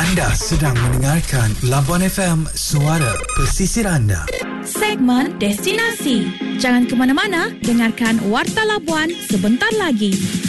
Anda sedang mendengarkan Labuan FM, suara pesisir anda. Segmen Destinasi. Jangan ke mana-mana, dengarkan Warta Labuan sebentar lagi.